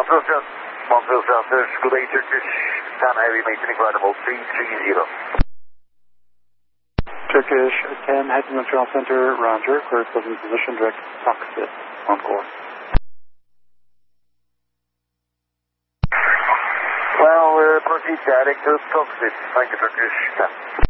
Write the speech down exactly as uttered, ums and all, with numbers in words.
Montreal Center. Montreal Center, good day Turkish, ten heavy maintaining flight level three three zero. Turkish ten, head to Montreal Center, roger, clear closing position, direct cockpit, encore. Well, uh, proceed direct to cockpit, thank you Turkish ten.